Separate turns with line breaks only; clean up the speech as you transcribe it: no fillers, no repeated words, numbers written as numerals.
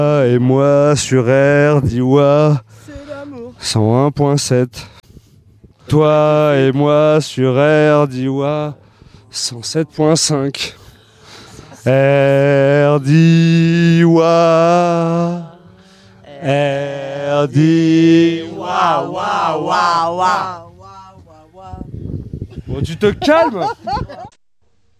Et moi sur RDIWA
C'est l'amour.
101.7. Toi et moi sur RDIWA 107.5. RDIWA. RDIWA.
Waouh, waouh, waouh.
Bon, tu te calmes.